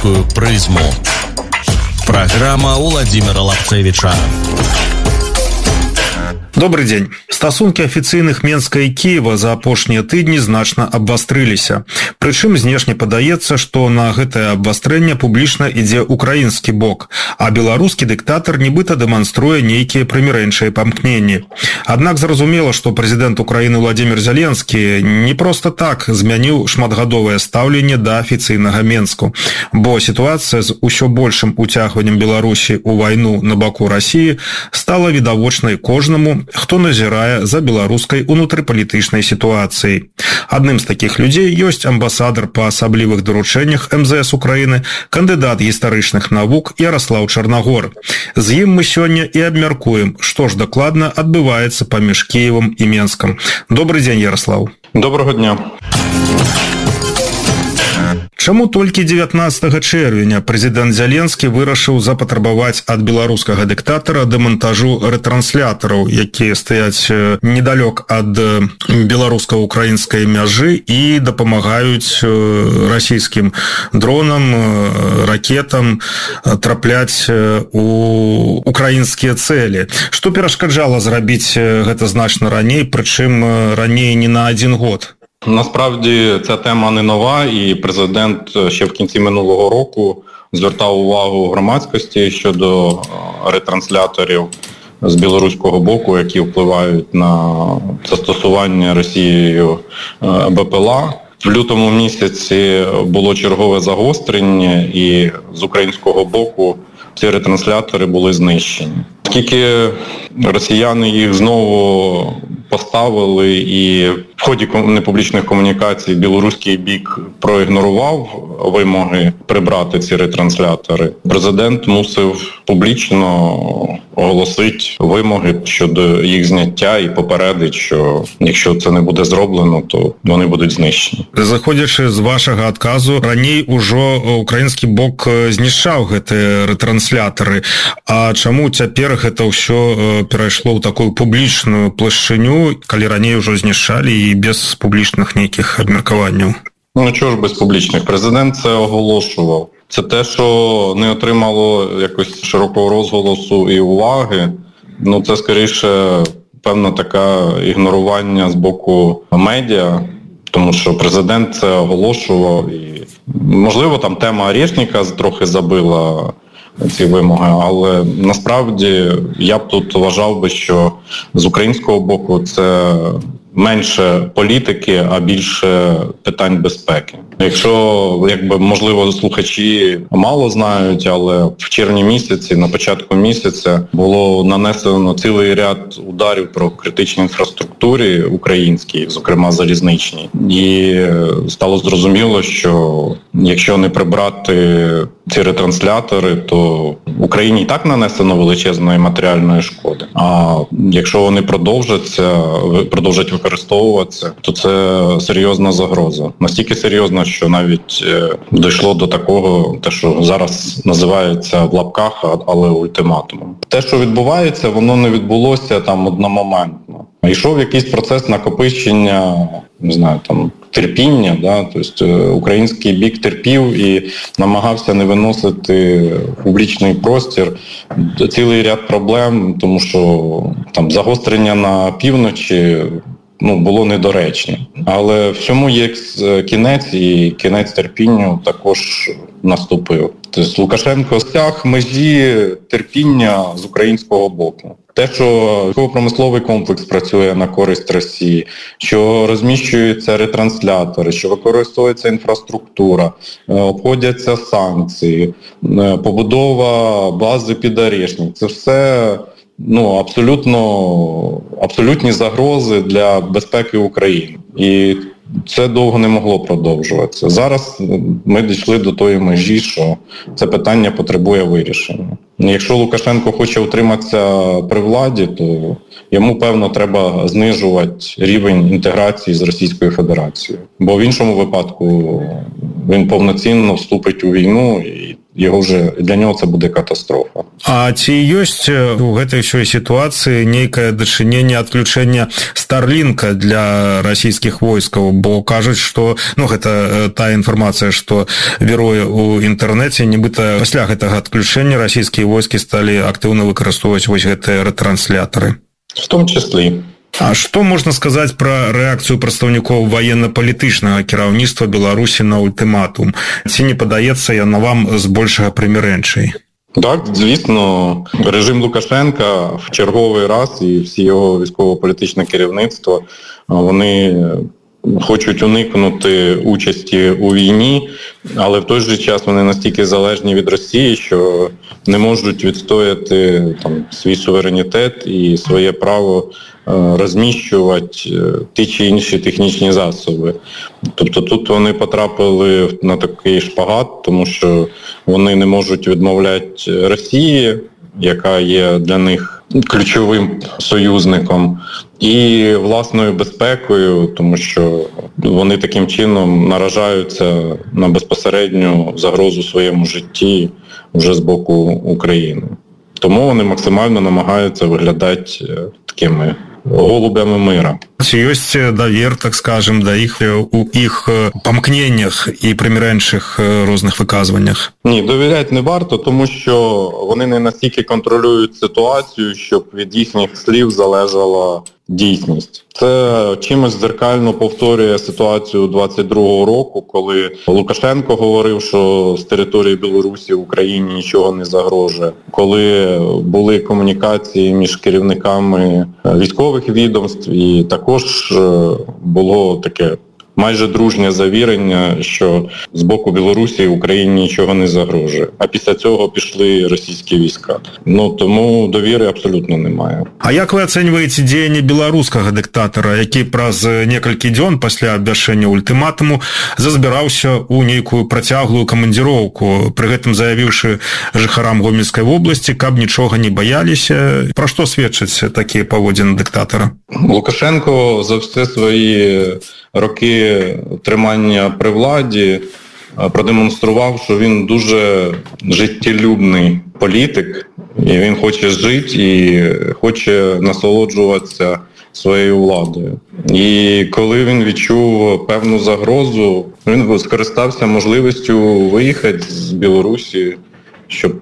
беларускую прызму. Праграма Уладзіміра Лапцевіча. Добрый дзень. Стасункі афіцыйных Менска і Кіева за апошнія тыдні значна абвастрыліся. Прычым знешне падаецца, што на гэтае абвастрэнне публічна ідзе украінскі бок, а беларускі дыктатар нібыта дэманструе нейкія прымірэнчыя памкненні. Аднак зразумела, што прэзідэнт Украіны Владзімір Зеленскі не проста так змяніў шматгадовае стаўленне да афіцыйнага Менску, бо сітуацыя з усё большым уцягваннем Беларусі ў вайну на баку Расіі стала відавочнай кожнаму, хто назірае за беларускай унутрыпалітычнай сітуацыяй. Адным з такіх людзей ёсць амбасадар па асаблівых даручэннях МЗС Украіны, кандыдат гістарычных навук Яраслаў Чарнагор. З ім мы сёння і абмяркуем, што ж дакладна адбываецца паміж Кіевам і Менскам. Добрый дзень, Яраслаў. Доброго дня. Чаму толькі 19 чэрвеня прэзідэнт Зеленскі вырашыў запатрабаваць ад беларускага дыктатара дэмантажу рэтранслятораў, якія стаяць недалёк ад беларуска-украінскай мяжы і дапамагаюць расійскім дронам, ракетам трапляць у украінскія цэлі? Што перашкаджала зрабіць гэта значна раней, прычым раней не на 1 год? Насправді ця тема не нова, і президент ще в кінці минулого року звертав увагу громадськості щодо ретрансляторів з білоруського боку, які впливають на застосування Росією БПЛА. В лютому місяці було чергове загострення, і з українського боку ці ретранслятори були знищені. Оскільки росіяни їх знову поставили, і в ході непублічних комунікацій білоруський бік проігнорував вимоги прибрати ці ретранслятори, президент мусив публічно оголосити вимоги щодо їх зняття і попередити, що якщо це не буде зроблено, то вони будуть знищені. Заходячи з вашого адказу, раней ужо український бок знішчаў гэтыя ретранслятори. А чаму цяпер гэта ўсё перайшло ў такую публічную плашчыню, калі раней ужо знішчалі і без публічных нейкіх абмеркаванняў? Ну чого ж без публічних? Президент це оголошував. Це те, що не отримало якось широкого розголосу і уваги, ну це скоріше певна така ігнорування з боку медіа, тому що президент це оголошував. І, можливо, там тема Орешника трохи забила ці вимоги, але насправді я б тут вважав би, що з українського боку це менше політики, а більше питань безпеки. Якщо, можливо, слухачі мало знають, але в червні місяці, на початку місяця, було нанесено цілий ряд ударів про критичній інфраструктурі українській, зокрема залізничній. І стало зрозуміло, що якщо не прибрати ці ретранслятори, то Україні і так нанесено величезної матеріальної шкоди. А якщо вони продовжать використовуватися, то це серйозна загроза. Настільки серйозна, що навіть дійшло до такого, те, що зараз називається в лапках, але ультиматумом. Те, що відбувається, воно не відбулося там одномоментно. Йшов якийсь процес накопичення, не знаю, там, терпіння, да? Тобто український бік терпів і намагався не виносити в публічний простір цілий ряд проблем, тому що там загострення на півночі було недоречне. Але всьому є кінець, і кінець терпінню також наступив. Тобто Лукашенко стяг межі терпіння з українського боку. Те, що військово-промисловий комплекс працює на користь Росії, що розміщуються ретранслятори, що використовується інфраструктура, обходяться санкції, побудова бази під Орешник. Це все абсолютні загрози для безпеки України. І це довго не могло продовжуватися. Зараз ми дійшли до тої межі, що це питання потребує вирішення. Якщо Лукашенко хоче утриматися при владі, то йому, певно, треба знижувати рівень інтеграції з Російською Федерацією. Бо в іншому випадку він повноцінно вступить у війну, і для нього це буде катастрофа. А ці ёсць у гэтай ўсёй сітуацыі нейкае дачыненне адключэння Старлінка для расійскіх войскаў, бо кажуць, што гэта тая інфармацыя, што віруе ў інтэрнэце, нібыта пасля гэтага адключэння расійскія войскі сталі актыўна выкарыстоўваць вось гэтыя рэтрансляторы. В том числі. А што можна сказаць пра рэакцыю прадстаўнікоў ваенна-палітычнага кіраўніцтва Беларусі на ультыматум? Ці не падаецца яна вам збольшага прымірэнчай? Так, звісно, режим Лукашенка в черговий раз і всі його військово-політичне керівництво, вони хочуть уникнути участі у війні, але в той же час вони настільки залежні від Росії, що не можуть відстояти свій суверенітет і своє право розміщувати ті чи інші технічні засоби. Тобто тут вони потрапили на такий шпагат, тому що вони не можуть відмовляти Росії, яка є для них ключовим союзником, і власною безпекою, тому що вони таким чином наражаються на безпосередню загрозу своєму житті вже з боку України. Тому вони максимально намагаються виглядати такими голубями мира. Ці ёсць давер, так скажем, да іх у іх памкненнях і прымірэнчых розных выказваннях? Ні, довіряти не варто, тому що вони не настільки контролюють ситуацію, щоб від їхніх слів залежала дійсність. Це чимось дзеркально повторює ситуацію 22-го року, коли Лукашенко говорив, що з території Білорусі Україні нічого не загрожує. Коли були комунікації між керівниками військових відомств, і також було таке майже дружнє завірення, що з боку Білорусі Україні нічого не загрожує. А після цього пішли російські війська. Тому довіри абсолютно немає. А як ви оцінюєте діяння білоруського диктатора, який праз некалькі дзён пасля абвяшчэння ультыматуму зазбіраўся ў нейкую працяглую камандзіроўку, пры гэтым заявіўшы жыхарам Гомельскай вобласці, каб нічога не бояліся? Пра што сведчаць такія паводзіны дыктатара? Лукашенко за все свої роки тримання при владі продемонстрував, що він дуже життєлюбний політик, і він хоче жити і хоче насолоджуватися своєю владою. І коли він відчув певну загрозу, він скористався можливістю виїхати з Білорусі, щоб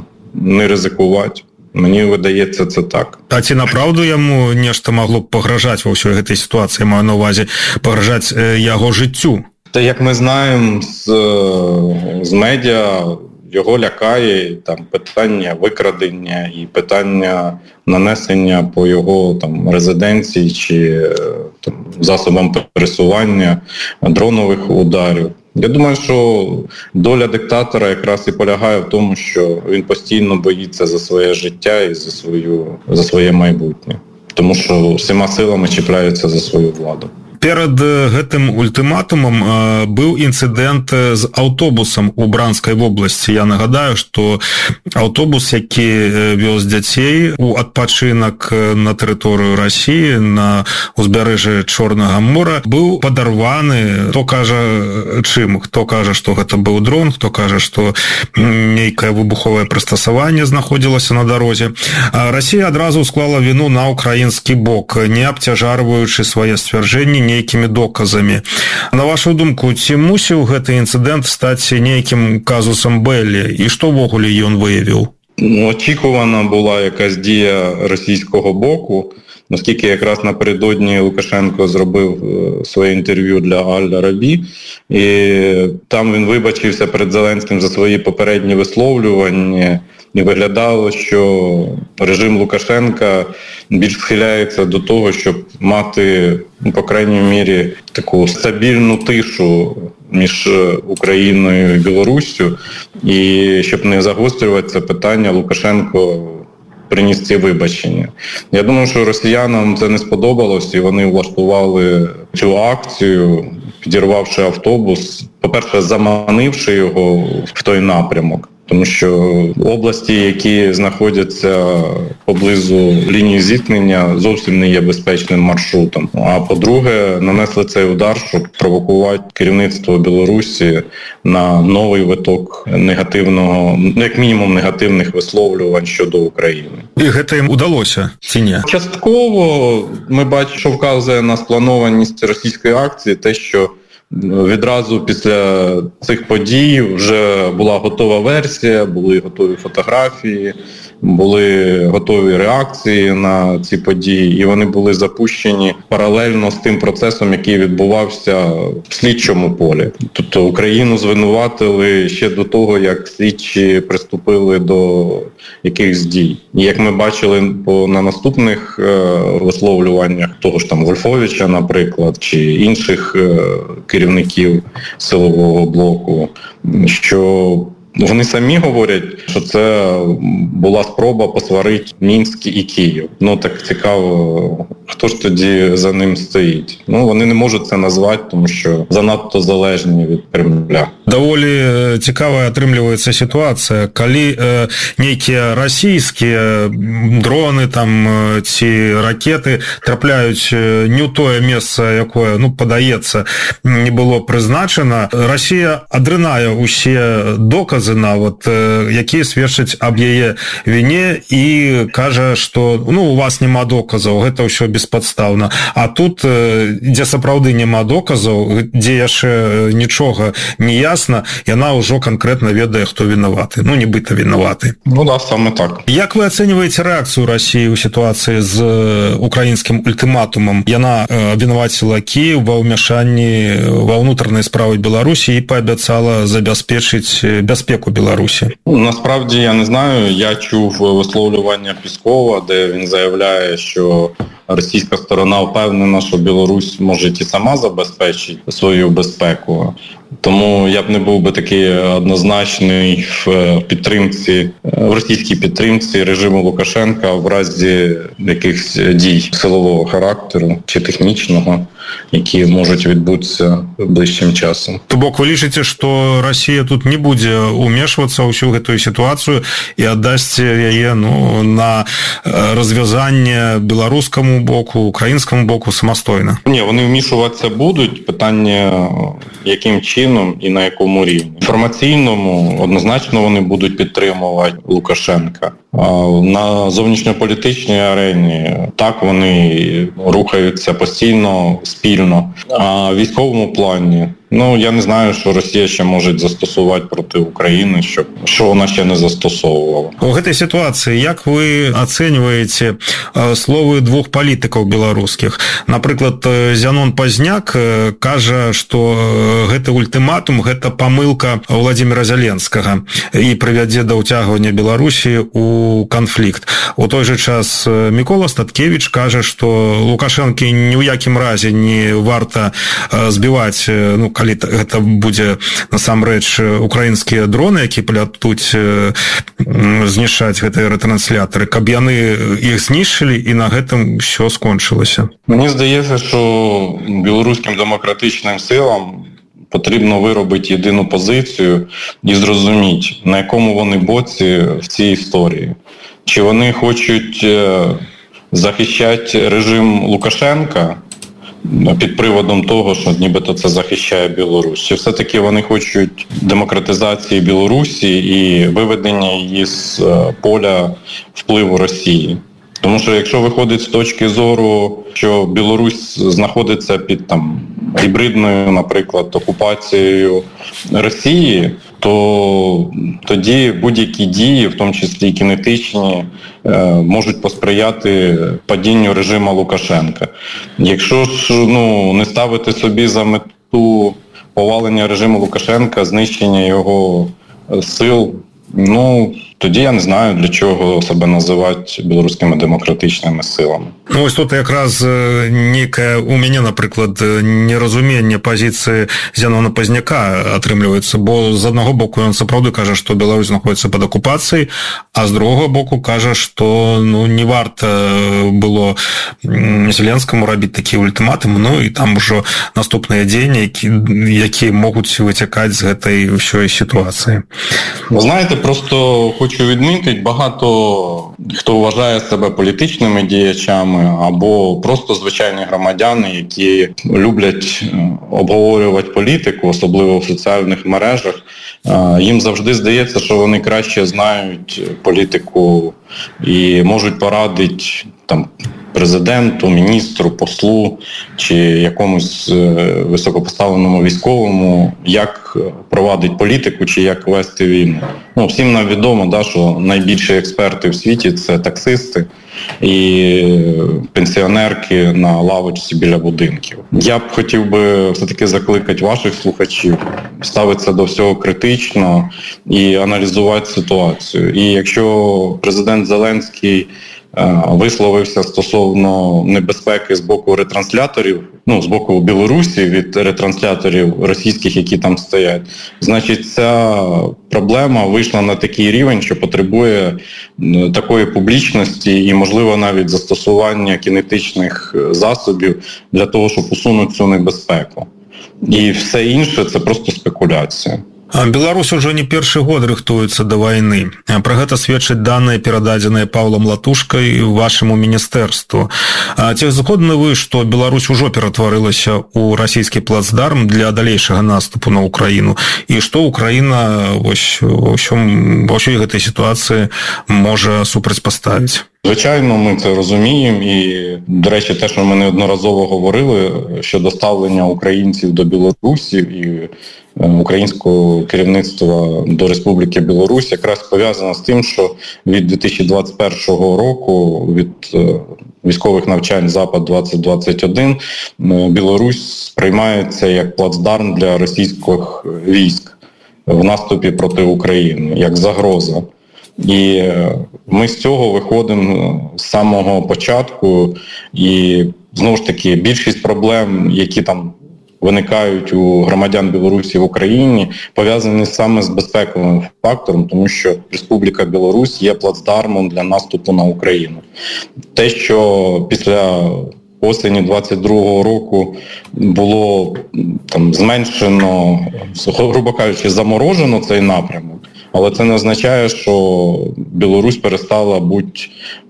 не ризикувати. Мені видається, це так. А ці направду йому нешта могло б погрожати во всій цій ситуації, маю на увазі, погрожати його життю? Та як ми знаємо з медіа, його лякає питання викрадення і питання нанесення по його резиденції чи засобам пересування дронових ударів. Я думаю, що доля диктатора якраз і полягає в тому, що він постійно боїться за своє життя і за своє майбутнє. Тому що всіма силами чіпляються за свою владу. Перад гэтым ультыматумам быў інцыдэнт з аўтобусам у Бранскай вобласці. Я нагадаю, што аўтобус, які вёз дзяцей у адпачынак на тэрыторыю Расіі, на ўзбярэжжы Чорнага мора, быў падарваны. Хто кажа чым? Хто кажа, што гэта быў дрон, хто кажа, што нейкае выбуховае прыстасаванне знаходзілася на дарозе. Расія адразу склала віну на ўкраінскі бок, не абцяжарваючы свае сцвярджэнні нейкімі доказамі. На вашу думку, ці мусіў гэты інцыдэнт стаць нейкім казусам Беллі? І што ўвогуле ён выявіў? Очікувана була якась дія російського боку, оскільки якраз напередодні Лукашенко зробив своє інтерв'ю для Аль-Арабі, і там він вибачився перед Зеленським за свої попередні висловлювання, і виглядало, що режим Лукашенка більш схиляється до того, щоб мати, по крайній мірі, таку стабільну тишу між Україною і Білоруссю, і щоб не загострювати це питання, Лукашенко приніс ці вибачення. Я думаю, що росіянам це не сподобалось, і вони влаштували цю акцію, підірвавши автобус, по-перше, заманивши його в той напрямок. Тому що області, які знаходяться поблизу лінії зіткнення, зовсім не є безпечним маршрутом. А по-друге, нанесли цей удар, щоб провокувати керівництво Білорусі на новий виток негативного, як мінімум негативних висловлювань щодо України. І гэта їм удалося, чи ні? Частково ми бачимо, що вказує на спланованість російської акції, те, що відразу після цих подій вже була готова версія, були готові фотографії, були готові реакції на ці події, і вони були запущені паралельно з тим процесом, який відбувався в слідчому полі. Тобто Україну звинуватили ще до того, як слідчі приступили до якихось дій. І як ми бачили на наступних висловлюваннях того ж там Вольфовича, наприклад, чи інших керівників силового блоку, що вони самі говорять, що це була спроба посварити Мінськ і Київ. Так цікаво, хто ж тоді за ним стоїть. Вони не можуть це назвати, тому що занадто залежні від Кремля. Даволі цікава атрымліваецца сітуацыя, калі нейкія расійскія дроны там ці ракеты трапляюць не ў тое месца, якое, падаецца, не было прызначана, Расія адрынае ўсе доказы нават, якія сведчаць аб яе віне і кажа, што у вас няма доказаў, гэта ўсё беспадстаўна. А тут, дзе сапраўды няма доказаў, дзе яшчэ нічога не ясна, яна ўжо канкрэтна ведае, хто вінаваты. Нібыта вінаваты. Да, саме так. Як вы ацэньваеце рэакцыю Расіі ў сітуацыі з украінскім ультыматумам? Яна абвінаваціла Кіев ва ўмяшанні ва ўнутраныя справы Беларусі і паабяцала забяспечыць бяспеку Білорусі? Насправді я не знаю. Я чув висловлювання Піскова, де він заявляє, що російська сторона впевнена, що Білорусь може і сама забезпечити свою безпеку. Тому я б не був би такий однозначний в російській підтримці режиму Лукашенка в разі якихось дій силового характеру чи технічного, які можуть відбутися ближчим часом. То бок, ви лічыце, што Расія тут не будзе ўмешвацца ў ўсю гэтую сітуацыю і аддасць яе на развязанне беларускаму боку, українському боку самостойно? Ні, вони вмішуватися будуть. Питання, яким чином і на якому рівні. Інформаційному однозначно вони будуть підтримувати Лукашенка. А на зовнішньополітичній арені так вони рухаються постійно, спільно. А в військовому плані, я не знаю, що Росія ще може застосувати проти України, що вона ще не застосовувала. У гэтай сітуацыі як вы ацэньваеце словы двух палітыкаў беларускіх? Напрыклад, Зянон Пазняк кажа, што гэты ультыматум – гэта памылка Владимира Зеленскага і прывядзе да ўцягвання Беларусі у канфлікт. У той же час Мікола Статкевич кажа, што Лукашэнкі ні ў якім разе не варта збіваць, калі гэта будзе насамрэч украінскія дроны, якія палятуць знішчаць гэтыя рэтрансляторы, каб яны іх знішчылі і на гэтым все скончылася. Мені здається, що білоруським демократичним силам потрібно виробити єдину позицію і зрозуміти, на якому вони боці в цій історії. Чи вони хочуть захищати режим Лукашенка під приводом того, що нібито це захищає Білорусь. Чи все-таки вони хочуть демократизації Білорусі і виведення її з поля впливу Росії? Тому що якщо виходить з точки зору, що Білорусь знаходиться під гібридною, наприклад, окупацією Росії, то тоді будь-які дії, в тому числі і кінетичні, можуть посприяти падінню режиму Лукашенка. Якщо ж не ставити собі за мету повалення режиму Лукашенка, знищення його сил, тоді я не знаю, для чого себе називати білоруськими демократичними силами. Ось тут якраз некае у мяне, напрыклад, неразуменне пазіцыі Зянона Пазняка атрымліваецца, бо з аднаго боку ён сапраўды кажа, што Беларусь знаходіцца пад акупацыяй, а з другога боку кажа, што не варта было Зеленскаму рабіць такія ультыматумы, і там ужо наступныя дзеянні, якія могуць выцякаць з гэтай ўсёй сітуацыі. Знаєте, просто хочу відмітити, багато хто вважає себе політичними діячами або просто звичайні громадяни, які люблять обговорювати політику, особливо в соціальних мережах. Їм завжди здається, що вони краще знають політику і можуть порадити там президенту, міністру, послу чи якомусь високопоставленому військовому, як провадити політику чи як вести війну. Всім нам відомо, що найбільші експерти в світі – це таксисти і пенсіонерки на лавочці біля будинків. Я б хотів би все-таки закликати ваших слухачів ставитися до всього критично і аналізувати ситуацію. І якщо президент Зеленський висловився стосовно небезпеки з боку ретрансляторів, з боку Білорусі від ретрансляторів російських, які там стоять, значить ця проблема вийшла на такий рівень, що потребує такої публічності і, можливо, навіть застосування кінетичних засобів для того, щоб усунути цю небезпеку. І все інше – це просто спекуляція. Беларусь уже не першы год рыхтуецца да вайны. Пра гэта сведчаць даныя, перададзеныя Паўлам Латушкай вашаму міністэрству. Ці згодны вы, што Беларусь ужо ператварылася ў расійскі плацдарм для далейшага наступу на Украіну, і што Украіна ва ўсёй гэтай сітуацыі можа супрацьпаставіць? Звичайно, ми це розуміємо і, до речі, те, що ми неодноразово говорили щодо ставлення українців до Білорусі і українського керівництва до Республіки Білорусь якраз пов'язано з тим, що від 2021 року, від військових навчань «Запад-2021», Білорусь сприймається як плацдарм для російських військ в наступі проти України, як загроза. І ми з цього виходимо з самого початку, і, знову ж таки, більшість проблем, які там виникають у громадян Білорусі в Україні, пов'язані саме з безпековим фактором, тому що Республіка Білорусь є плацдармом для наступу на Україну. Те, що після осені 22-го року було там зменшено, грубо кажучи, заморожено цей напрямок, але це не означає, що Білорусь перестала бути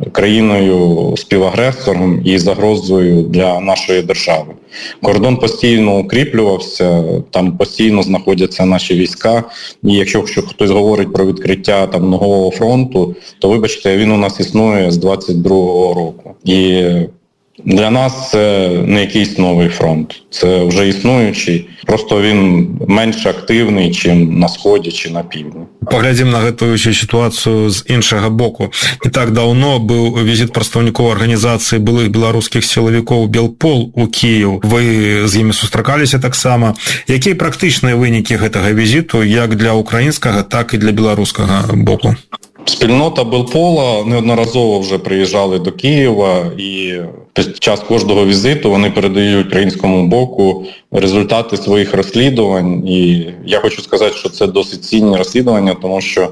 країною співагресором і загрозою для нашої держави. Кордон постійно укріплювався, там постійно знаходяться наші війська, і якщо хтось говорить про відкриття там нового фронту, то, вибачте, він у нас існує з 22-го року. І для нас це не якийсь новий фронт, це вже існуючий, просто він менш активний, ніж на Сході чи на Півдні. Поглядзім на гэтую сітуацыю з іншага боку. Не так даўно быў візіт прадстаўнікоў арганізацыі былых беларускіх сілавікоў «Белпол» у Кіев. Вы з імі сустракаліся таксама. Якія практычныя вынікі гэтага візіту як для украінскага, так і для беларускага боку? Спільнота Белпола неодноразово вже приїжджали до Києва, і під час кожного візиту вони передають українському боку результати своїх розслідувань. І я хочу сказати, що це досить цінні розслідування, тому що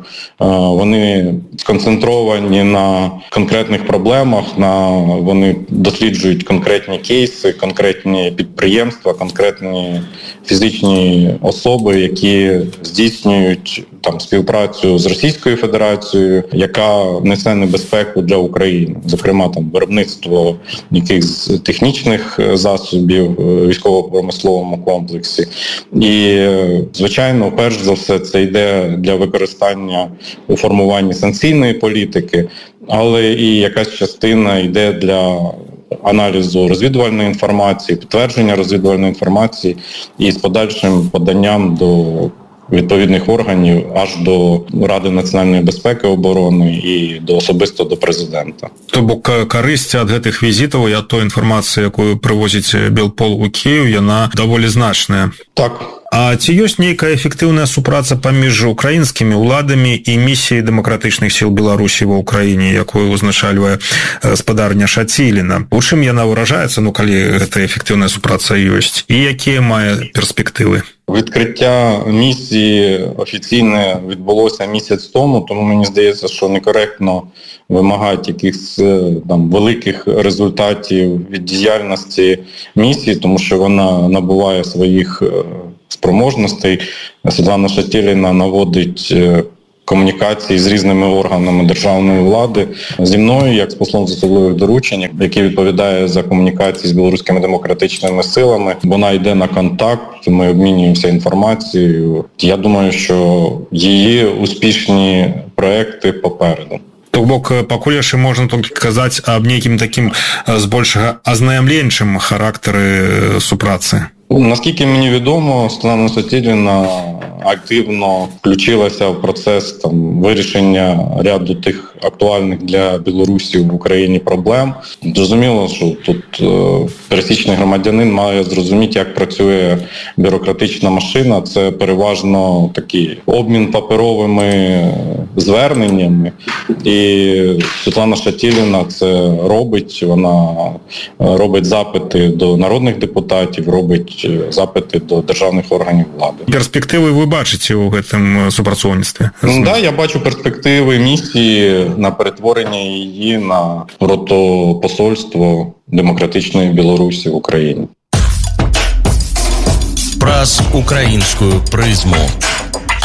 вони сконцентровані на конкретних проблемах, вони досліджують конкретні кейси, конкретні підприємства, конкретні фізичні особи, які здійснюють там співпрацю з Російською Федерацією, яка несе небезпеку для України. Зокрема, там виробництво якихось технічних засобів в військово-промисловому комплексі. І, звичайно, перш за все, це йде для використання у формуванні санкційної політики, але і якась частина йде для аналізу розвідувальної інформації, підтвердження розвідувальної інформації і з подальшим поданням до відповідних органів аж до Ради національної безпеки і оборони і особисто до президента. То бок карысць ад гэтых візітаў і ад той інфармацыі, якую прывозіць Белпол у Кіев, яна даволі значная. Так. А ці ёсць нейкая эфектыўная супраца паміж украінскімі ўладамі і місіяй дэмакратычных сіл Беларусі ва ўкраіне, якую узначальвае спадарня Шаціліна? У чым яна выражаецца, калі гэтая эфектыўная супраца ёсць? І якія мае перспектыви? Відкриття місії офіційне відбулося місяць тому мені здається, що некоректно вимагають якихось там великих результатів від діяльності місії, тому що вона набуває своїх спроможностей. Світлана Шатіліна наводить комунікації з різними органами державної влади. Зі мною, як з послом з особливих доручень, який відповідає за комунікації з білоруськими демократичними силами, вона йде на контакт, ми обмінюємося інформацією. Я думаю, що її успішні проекти попереду. То бок, пакуль яшчэ можна толькі казаць аб нейкім такім збольшага азнаямленчым характары супрацы. Наскільки мені відомо, Світлана Сотєліна активно включилася в процес вирішення ряду тих актуальних для Білорусі в Україні проблем. Зрозуміло, що тут пересічний громадянин має зрозуміти, як працює бюрократична машина. Це переважно такий обмін паперовими зверненнями. І Світлана Сотєліна це робить. Вона робить запити до народних депутатів, робить запити до державних органів влади. Перспективи ви бачите у гэтым супрацоўніцтве? Да, я бачу перспективи місії на перетворення її на протопосольство демократичної Білорусі в Україні. Праз українську призму.